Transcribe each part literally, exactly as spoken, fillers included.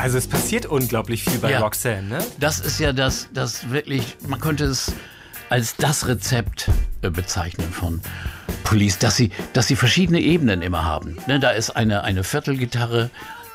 Also es passiert unglaublich viel bei Ja. Roxanne, ne? Das ist ja das, das wirklich, man könnte es als das Rezept äh, bezeichnen von Police, dass sie, dass sie verschiedene Ebenen immer haben. Ne, da ist eine, eine Viertelgitarre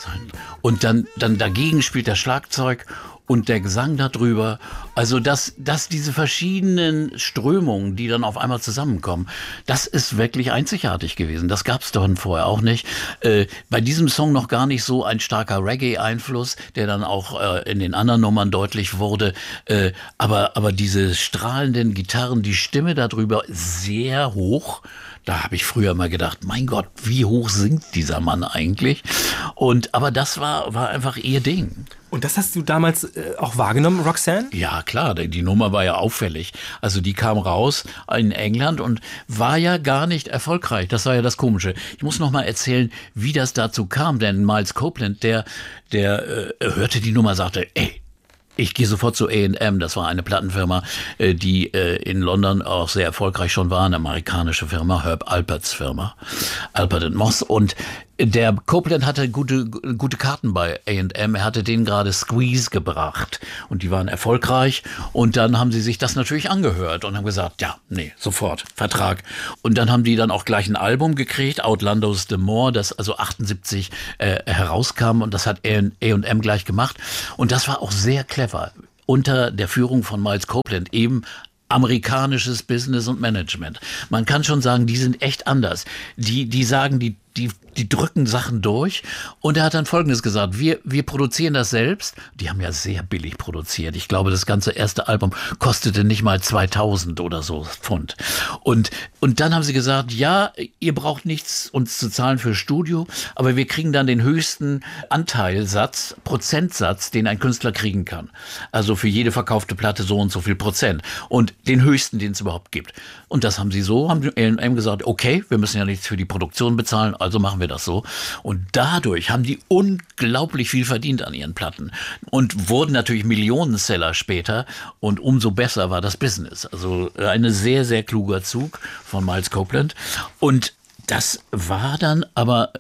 und dann, dann dagegen spielt der Schlagzeug und der Gesang darüber. Also dass, dass diese verschiedenen Strömungen, die dann auf einmal zusammenkommen, das ist wirklich einzigartig gewesen. Das gab es doch vorher auch nicht. Äh, bei diesem Song noch gar nicht so ein starker Reggae-Einfluss, der dann auch äh, in den anderen Nummern deutlich wurde. Äh, aber, aber diese strahlenden Gitarren, die Stimme darüber sehr hoch. Da habe ich früher mal gedacht, mein Gott, wie hoch singt dieser Mann eigentlich? Und aber das war, war einfach ihr Ding. Und das hast du damals äh, auch wahrgenommen, Roxanne? Ja, klar, die die Nummer war ja auffällig. Also die kam raus in England und war ja gar nicht erfolgreich. Das war ja das Komische. Ich muss noch mal erzählen, wie das dazu kam, denn Miles Copeland, der, der äh, hörte die Nummer, sagte, ey, ich gehe sofort zu A and M, das war eine Plattenfirma, äh, die äh, in London auch sehr erfolgreich schon war, eine amerikanische Firma, Herb Alperts Firma, Alpert and Moss. Und der Copeland hatte gute, gute Karten bei A and M, er hatte denen gerade Squeeze gebracht und die waren erfolgreich und dann haben sie sich das natürlich angehört und haben gesagt, ja, nee, sofort, Vertrag. Und dann haben die dann auch gleich ein Album gekriegt, Outlandos the More, das also achtundsiebzig äh, herauskam und das hat A and M gleich gemacht und das war auch sehr clever. Unter der Führung von Miles Copeland eben amerikanisches Business und Management. Man kann schon sagen, die sind echt anders. Die, die sagen, die, die, die drücken Sachen durch. Und er hat dann Folgendes gesagt, wir, wir produzieren das selbst. Die haben ja sehr billig produziert. Ich glaube, das ganze erste Album kostete nicht mal zweitausend oder so Pfund. Und, und dann haben sie gesagt, ja, ihr braucht nichts uns zu zahlen für Studio, aber wir kriegen dann den höchsten Anteilsatz, Prozentsatz, den ein Künstler kriegen kann. Also für jede verkaufte Platte so und so viel Prozent. Und den höchsten, den es überhaupt gibt. Und das haben sie so, haben A and M gesagt, okay, wir müssen ja nichts für die Produktion bezahlen, also machen wir das so. Und dadurch haben die unglaublich viel verdient an ihren Platten und wurden natürlich Millionenseller später und umso besser war das Business. Also ein sehr, sehr kluger Zug von Miles Copeland. Und das war dann aber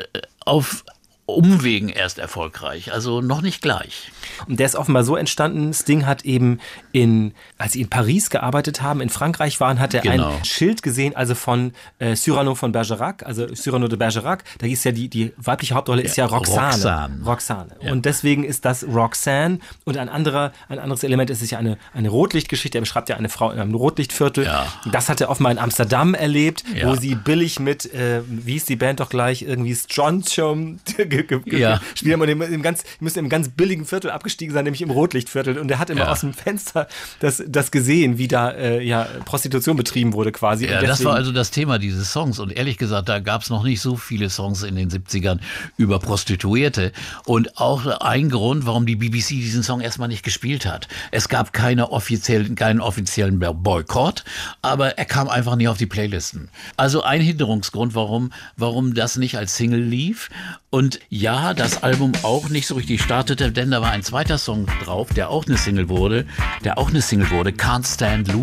auf Umwegen erst erfolgreich, also noch nicht gleich. Und der ist offenbar so entstanden, Sting hat eben in, als sie in Paris gearbeitet haben, in Frankreich waren, hat er Genau. ein Schild gesehen, also von äh, Cyrano von Bergerac, also Cyrano de Bergerac, da ist ja die, die weibliche Hauptrolle ist ja Roxane. Roxane. Roxane. Ja. Und deswegen ist das Roxanne und ein anderer, ein anderes Element ist es ja eine, eine Rotlichtgeschichte, er beschreibt ja eine Frau in einem Rotlichtviertel. Ja. Das hat er offenbar in Amsterdam erlebt, Ja. wo sie billig mit, äh, wie hieß die Band doch gleich, irgendwie Strontium Ja. spielen und im ganz, die müssen im ganz billigen Viertel abgestiegen sein, nämlich im Rotlichtviertel. Und er hat immer Ja. aus dem Fenster das, das gesehen, wie da äh, ja, Prostitution betrieben wurde quasi. Ja, und das war also das Thema dieses Songs. Und ehrlich gesagt, da gab es noch nicht so viele Songs in den siebzigern über Prostituierte. Und auch ein Grund, warum die B B C diesen Song erstmal nicht gespielt hat. Es gab keine offiziellen, keinen offiziellen Boykott, aber er kam einfach nie auf die Playlisten. Also ein Hinderungsgrund, warum, warum das nicht als Single lief. Und ja, das Album auch nicht so richtig startete, denn da war ein zweiter Song drauf, der auch eine Single wurde, der auch eine Single wurde, Can't Stand Losing.